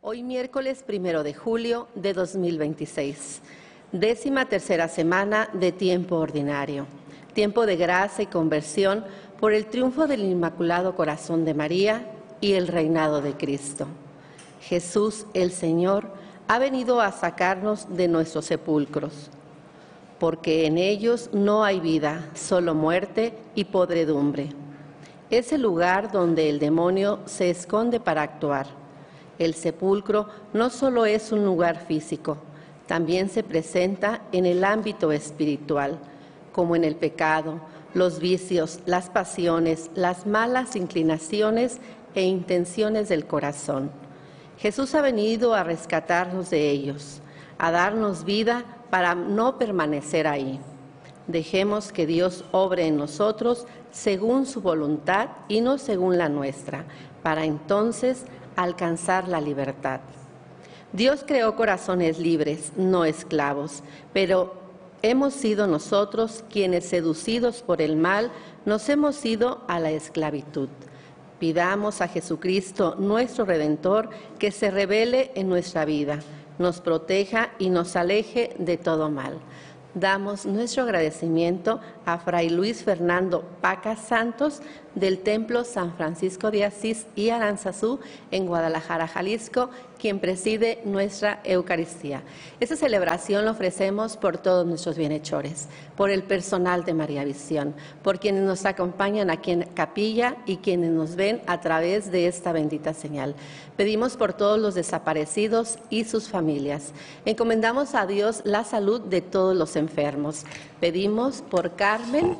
Hoy miércoles 1 de julio de 2026, 13ª semana de tiempo ordinario, tiempo de gracia y conversión por el triunfo del Inmaculado Corazón de María y el reinado de Cristo. Jesús, el Señor, ha venido a sacarnos de nuestros sepulcros, porque en ellos no hay vida, solo muerte y podredumbre. Es el lugar donde el demonio se esconde para actuar. El sepulcro no solo es un lugar físico, también se presenta en el ámbito espiritual, como en el pecado, los vicios, las pasiones, las malas inclinaciones e intenciones del corazón. Jesús ha venido a rescatarnos de ellos, a darnos vida para no permanecer ahí. Dejemos que Dios obre en nosotros según su voluntad y no según la nuestra, para entonces alcanzar la libertad. Dios creó corazones libres, no esclavos, pero hemos sido nosotros quienes, seducidos por el mal, nos hemos ido a la esclavitud. Pidamos a Jesucristo, nuestro Redentor, que se revele en nuestra vida, nos proteja y nos aleje de todo mal. Damos nuestro agradecimiento a Fray Luis Fernando Paca Santos del Templo San Francisco de Asís y Aranzazú en Guadalajara, Jalisco, quien preside nuestra Eucaristía. Esta celebración la ofrecemos por todos nuestros bienhechores, por el personal de María Visión, por quienes nos acompañan aquí en capilla y quienes nos ven a través de esta bendita señal. Pedimos por todos los desaparecidos y sus familias. Encomendamos a Dios la salud de todos los enfermos. Pedimos por Carmen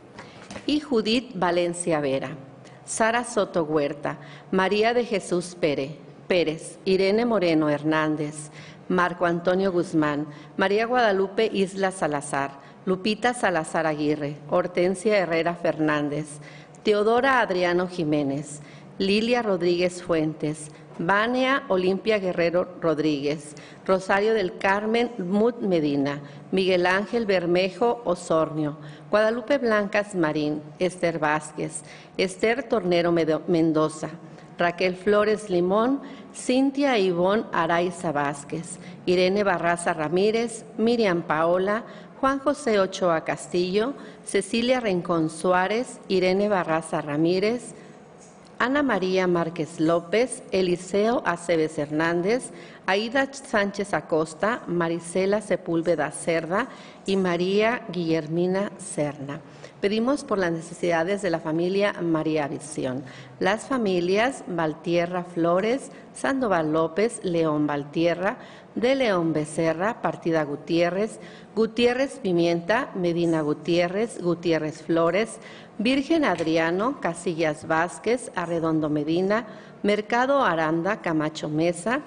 y Judith Valencia Vera, Sara Soto Huerta, María de Jesús Pérez, Irene Moreno Hernández, Marco Antonio Guzmán, María Guadalupe Isla Salazar, Lupita Salazar Aguirre, Hortensia Herrera Fernández, Teodora Adriano Jiménez, Lilia Rodríguez Fuentes, Vania Olimpia Guerrero Rodríguez, Rosario del Carmen Mut Medina, Miguel Ángel Bermejo Osornio, Guadalupe Blancas Marín, Esther Vázquez, Esther Tornero Mendoza, Raquel Flores Limón, Cintia Ivonne Araiza Vázquez, Irene Barraza Ramírez, Miriam Paola, Juan José Ochoa Castillo, Cecilia Rincón Suárez, Irene Barraza Ramírez, Ana María Márquez López, Eliseo Aceves Hernández, Aida Sánchez Acosta, Marisela Sepúlveda Cerda y María Guillermina Serna. Pedimos por las necesidades de la familia María Visión. Las familias Valtierra Flores, Sandoval López, León Valtierra, de León Becerra, Partida Gutiérrez, Gutiérrez Pimienta, Medina Gutiérrez, Gutiérrez Flores, Virgen Adriano, Casillas Vázquez, Arredondo Medina, Mercado Aranda, Camacho Mesa,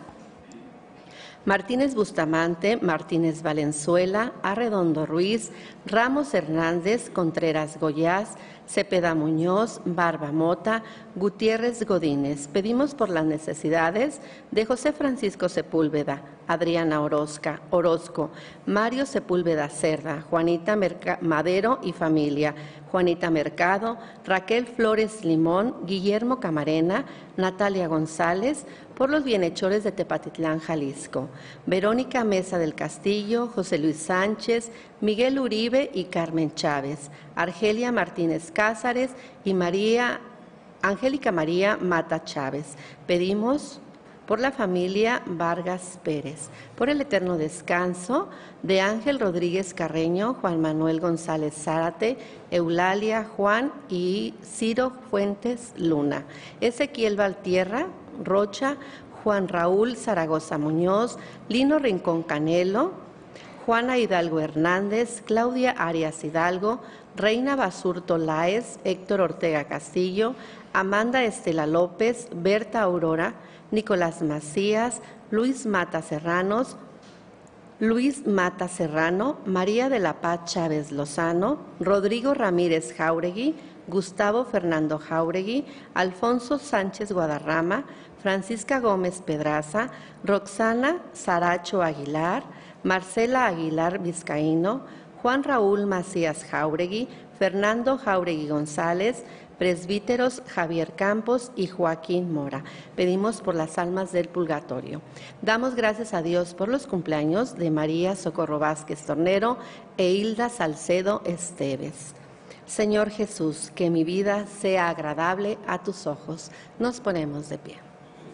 Martínez Bustamante, Martínez Valenzuela, Arredondo Ruiz, Ramos Hernández, Contreras Goyás, Cepeda Muñoz, Barba Mota, Gutiérrez Godínez. Pedimos por las necesidades de José Francisco Sepúlveda, Adriana Orozco, Mario Sepúlveda Cerda, Juanita Madero y familia, Juanita Mercado, Raquel Flores Limón, Guillermo Camarena, Natalia González, por los bienhechores de Tepatitlán, Jalisco, Verónica Mesa del Castillo, José Luis Sánchez, Miguel Uribe y Carmen Chávez, Argelia Martínez Cázares y Angélica María Mata Chávez. Pedimos por la familia Vargas Pérez, por el eterno descanso de Ángel Rodríguez Carreño, Juan Manuel González Zárate, Eulalia Juan y Ciro Fuentes Luna, Ezequiel Valtierra Rocha, Juan Raúl Zaragoza Muñoz, Lino Rincón Canelo, Juana Hidalgo Hernández, Claudia Arias Hidalgo, Reina Basurto Láez, Héctor Ortega Castillo, Amanda Estela López, Berta Aurora, Nicolás Macías, Luis Mata Serrano, María de la Paz Chávez Lozano, Rodrigo Ramírez Jáuregui, Gustavo Fernando Jáuregui, Alfonso Sánchez Guadarrama, Francisca Gómez Pedraza, Roxana Saracho Aguilar, Marcela Aguilar Vizcaíno, Juan Raúl Macías Jáuregui, Fernando Jáuregui González, presbíteros Javier Campos y Joaquín Mora. Pedimos por las almas del purgatorio. Damos gracias a Dios por los cumpleaños de María Socorro Vázquez Tornero e Hilda Salcedo Esteves. Señor Jesús, que mi vida sea agradable a tus ojos. Nos ponemos de pie.